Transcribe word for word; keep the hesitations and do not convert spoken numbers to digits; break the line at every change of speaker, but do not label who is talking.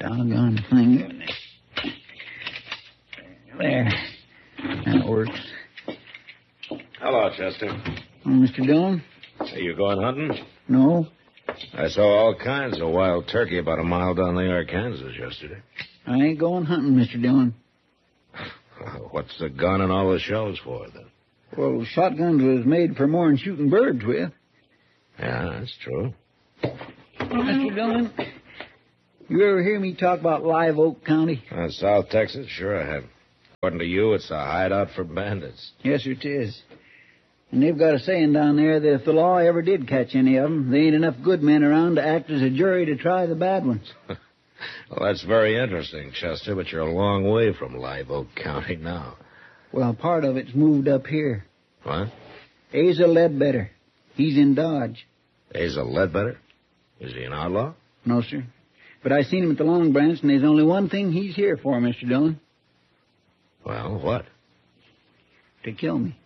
Doggone thing. There. That works.
Hello, Chester.
Oh, Mister Dillon?
Are you going hunting?
No.
I saw all kinds of wild turkey about a mile down the Arkansas yesterday.
I ain't going hunting, Mister Dillon.
What's the gun and all the shells for, then?
Well, shotguns was made for more than shooting birds with.
Yeah, that's true.
Mister Dillon, you ever hear me talk about Live Oak County?
Uh, South Texas? Sure I have. According to you, it's a hideout for bandits.
Yes, it is. And they've got a saying down there that if the law ever did catch any of them, there ain't enough good men around to act as a jury to try the bad ones.
Well, that's very interesting, Chester, but you're a long way from Live Oak County now.
Well, part of it's moved up here.
What?
Asa Ledbetter. He's in Dodge.
Asa Ledbetter? Is he an outlaw?
No, sir. But I seen him at the Long Branch, and there's only one thing he's here for, Mister Dillon.
Well, what?
To kill me.